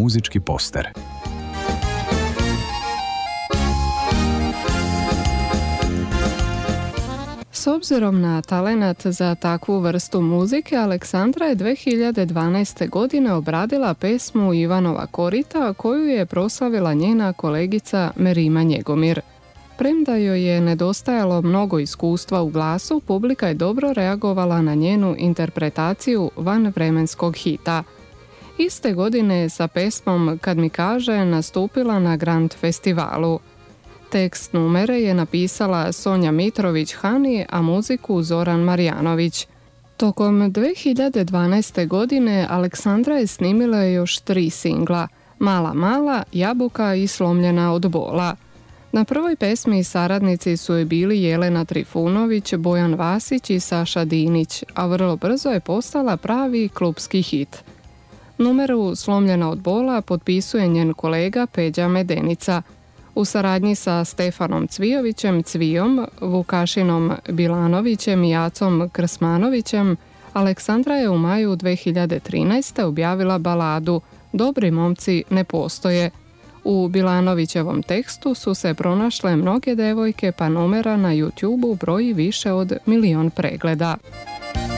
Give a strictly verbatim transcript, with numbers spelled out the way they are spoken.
muzički poster. S obzirom na talenat za takvu vrstu muzike, Aleksandra je dve hiljade dvanaeste. godine obradila pesmu Ivanova korita, koju je proslavila njena kolegica Merima Njegomir. Premda joj je nedostajalo mnogo iskustva u glasu, publika je dobro reagovala na njenu interpretaciju vanvremenskog hita. Iste godine je sa pesmom Kad mi kaže nastupila na Grand festivalu. Tekst numere je napisala Sonja Mitrović-Hani, a muziku Zoran Marjanović. Tokom dve hiljade dvanaeste. godine Aleksandra je snimila još tri singla: Mala mala, Jabuka i Slomljena od bola. Na prvoj pesmi saradnici su joj bili Jelena Trifunović, Bojan Vasić i Saša Dinić, a vrlo brzo je postala pravi klupski hit. Numeru Slomljena od bola potpisuje njen kolega Peđa Medenica. U saradnji sa Stefanom Cvijovićem Cvijom, Vukašinom Bilanovićem i Acom Krsmanovićem, Aleksandra je u maju dve hiljade trinaeste. objavila baladu Dobri momci ne postoje. U Bilanovićevom tekstu su se pronašle mnoge devojke, pa numera na YouTubeu broji više od milion pregleda.